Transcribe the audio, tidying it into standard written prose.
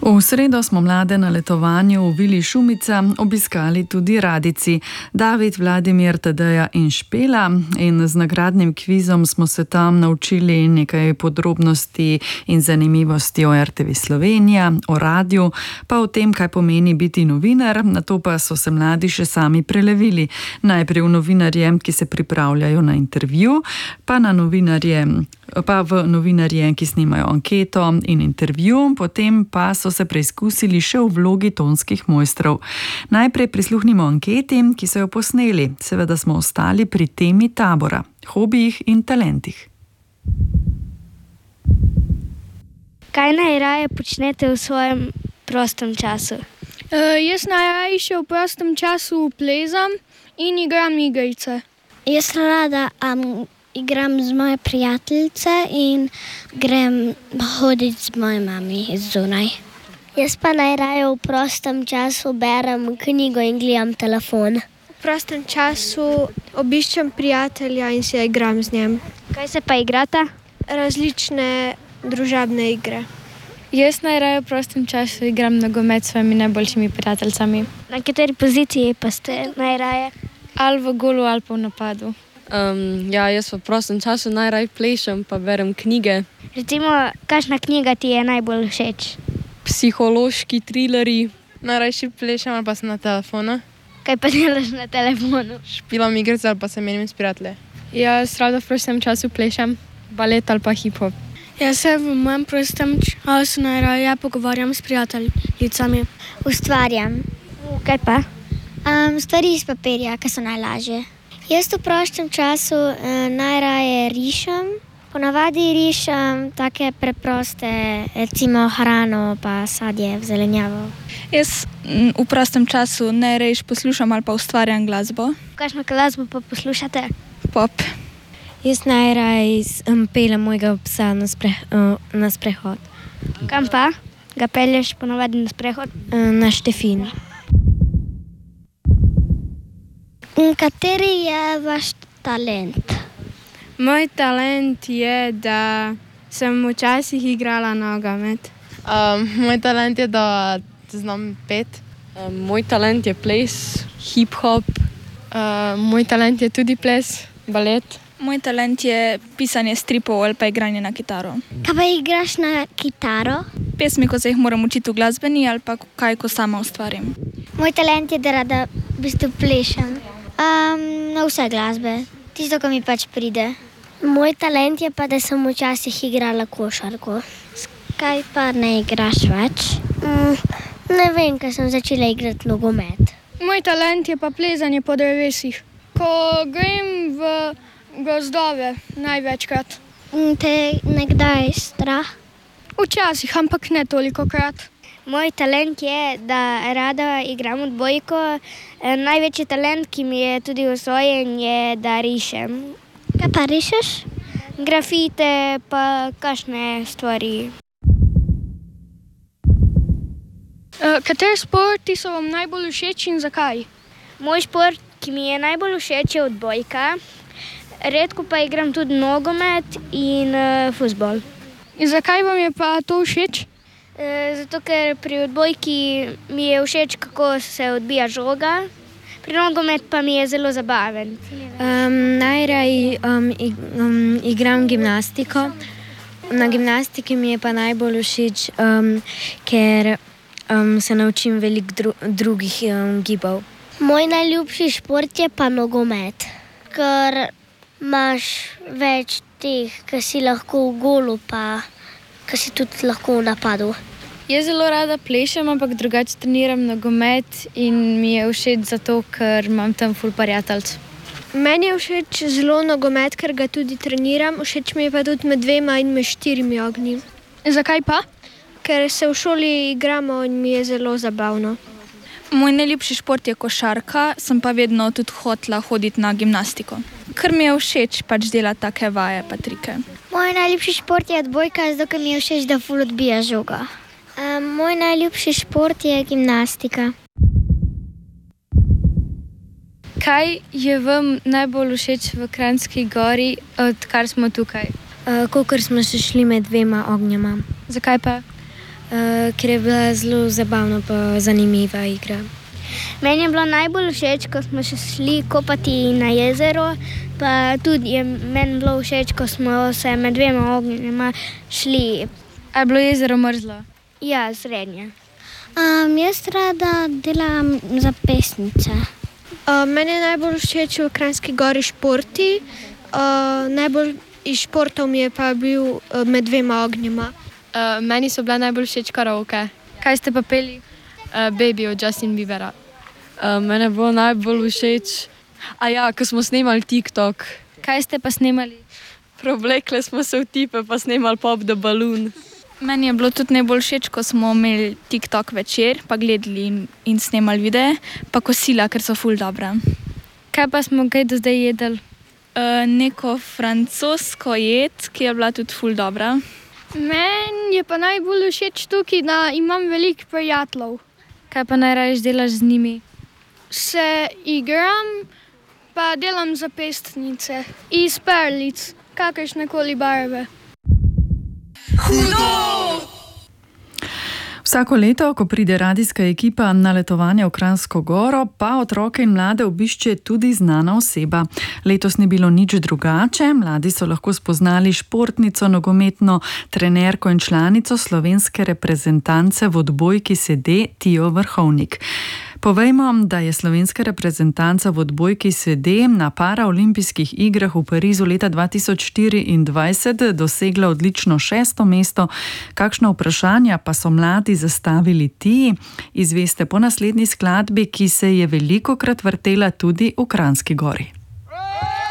V sredo smo mlade na letovanju v Vili Šumica obiskali tudi radijci David, Vladimir, Tadeja in Špela, in z nagradnim kvizom smo se tam naučili nekaj podrobnosti in zanimivosti o RTV Slovenija, o radiju, pa o tem, kaj pomeni biti novinar. Nato pa so se mladi še sami prelevili. Najprej v novinarje, ki se pripravljajo na intervju, pa v novinarje, ki snimajo anketo in intervju, potem pa so se preizkusili še v vlogi tonskih mojstrov. Najprej prisluhnimo anketi, ki so jo posneli. Seveda smo ostali pri temi tabora, hobijih in talentih. Kaj najraje počnete v svojem prostem času? Jaz najraje še v prostem času plezam in igram igrice. Jaz rada igram z moje prijateljice in grem hoditi z mojo mami zunaj. Jaz pa najraje v prostem času berem knjigo in gledam telefon. V prostem času obiščem prijatelja in se igram z njim. Kaj se pa igrata? Različne družabne igre. Jaz najraje v prostem času igram nogomet s svojimi najboljšimi prijateljicami. Na kateri poziciji pa ste najraje? Ali v golu ali pa v napadu. Jaz v prostem času najraje plešem pa berem knjige. Recimo, kakšna knjiga ti je najbolj všeč? Psihološki trilerji. Najrajši plešem ali pa sem na telefonu. Kaj pa delaš na telefonu? Špilam igrice ali pa se menim s prijatelji. Jaz rada v prostem času plešem balet ali pa hip-hop. Jaz se v mojem prostem času najraje pogovarjam s prijateljicami. Ustvarjam. Kaj pa? Stvari iz papirja, ki so najlažje. Jaz v prostem času najraje rišem. Ponavadi rišem take preproste, recimo hrano pa sadje, zelenjavo. Jaz v prostem času najraje poslušam ali pa ustvarjam glasbo. Kakšno glasbo pa poslušate? Pop. Jaz najraje peljem mojega psa na sprehod. Kam pa? Ga pelješ ponavadi na sprehod? Na Štefin. Kateri je vaš talent? Moj talent je, da sem včasih igrala nogomet. Moj talent je, da znam peti. Moj talent je ples, hip-hop. Moj talent je tudi ples, balet. Moj talent je pisanje stripov ali pa igranje na kitaro. Kaj pa igraš na kitaro? Pesmi, ko se jih moram učiti v glasbeni ali pa kaj, ko sama ustvarim. Moj talent je, da rada v bistvu plešem. Na vse glasbe. Tisto, ko mi pač pride. Moj talent je pa, da sem včasih igrala košarko. Kaj pa ne igraš več? Ne vem, ker sem začela igrati nogomet. Moj talent je pa plezanje po drevesih. Ko grem v gozdove največkrat. Te nekdaj strah? Včasih, ampak ne tolikokrat. Moj talent je, da rada igram odbojko. Največji talent, ki mi je tudi usvojen, je, da rišem. Kaj pa rišeš? Grafite pa kakšne stvari. Kateri športi so vam najbolj všeč in zakaj? Moj šport, ki mi je najbolj všeč, je odbojka. Redko pa igram tudi nogomet in fuzbol. In zakaj vam je pa to všeč? Zato, ker pri odbojki mi je všeč, kako se odbija žoga. Pri nogomet pa mi je zelo zabaven. Najraje igram gimnastiko. Na gimnastiki mi je pa najbolj všeč, ker se naučim veliko drugih gibov. Moj najljubši šport je pa nogomet, ker imaš več teh, ki si lahko v golu pa ki si tudi lahko v napadu. Jaz zelo rada plešem, ampak drugače treniram nogomet in mi je všeč zato, ker imam tam ful prijateljic. Meni je všeč zelo nogomet, ker ga tudi treniram. Všeč mi je pa tudi med 2 in med 4 ognji. Zakaj pa? Ker se v šoli igramo in mi je zelo zabavno. Moj najljubši šport je košarka, sem pa vedno tudi hotela hoditi na gimnastiko. Ker mi je všeč pač delati take vaje pa trike. Moj najljubši šport je odbojka, zato ker mi je všeč, da ful odbija žoga. Moj najljubši šport je gimnastika. Kaj je vam najbolj všeč v Kranjski Gori, odkar smo tukaj? Kakor smo se šli med 2 ognjema. Zakaj pa? ker je bila zelo zabavna pa zanimiva igra. Meni je bilo najbolj všeč, ko smo šli kopati na jezero, pa tudi je meni bilo všeč, ko smo se med dvema ognjema šli. A je bilo jezero mrzlo? Ja, srednje. Jaz rada delam zapestnice. Meni je najbolj všeč v Kranjski Gori športi. Najbolj iz športov mi je pa bil med dvema ognjema. Meni so bile najbolj všeč karaoke. Kaj ste pa peli? Baby od Justin Biebera. Mene je bilo najbolj všeč, ko smo snemali TikTok. Kaj ste pa snemali? Preoblekli smo se v tipe pa snemali Pop the Balloon. Meni je bilo tudi najbolj všeč, ko smo imeli TikTok večer, pa gledali in snemali videe, pa kosila, ker so ful dobra. Kaj pa smo kaj do zdaj jedli? Neko francosko jed, ki je bila tudi ful dobra. Meni je pa najbolj všeč tukaj, da imam veliko prijateljev. Kaj pa najraje delaš z njimi? Se igram, pa delam zapestnice iz perlic, kakršnekoli barve. Vsako leto, ko pride radijska ekipa na letovanje v Kranjsko Goro, pa otroke in mlade obišče tudi znana oseba. Letos ni bilo nič drugače, mladi so lahko spoznali športnico, nogometno trenerko in članico slovenske reprezentance v odbojki sede Tijo Vrhovnik. Povejmo, da je slovenska reprezentanca v odbojki sede na paraolimpijskih igrah v Parizu leta 2024 dosegla odlično 6. mesto. Kakšna vprašanja pa so mladi zastavili Tiji, izveste po naslednji skladbi, ki se je velikokrat vrtela tudi v Kranjski Gori.